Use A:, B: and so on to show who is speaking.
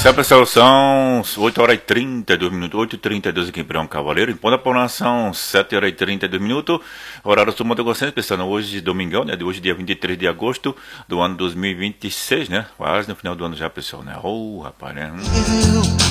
A: Certo, pessoal, são 8 horas e 32 minutos, 8h32 aqui em Brão Cavaleiro, em Ponta Porã são 7 horas e 32 minutos, horário sul Mato Grossense, pessoal, hoje domingão, né, de hoje dia 23 de agosto do ano 2026, né, quase no final do ano já, pessoal, né, rapaz, né,